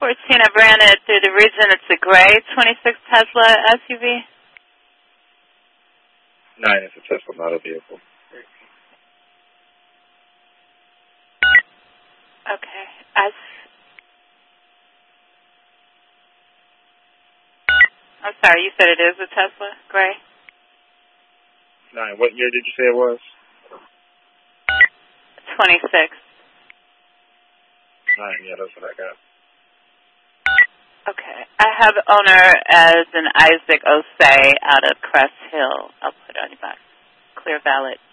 14, I've ran it through the region. It's a gray 26 Tesla SUV. 9 is a Tesla model vehicle. Okay. I'm sorry, you said it is a Tesla gray? 9. What year did you say it was? 26. 9, yeah, that's what I got. Okay. I have owner as an Isaac Osei out of Crest Hill. I'll put it on your box. Clear valid.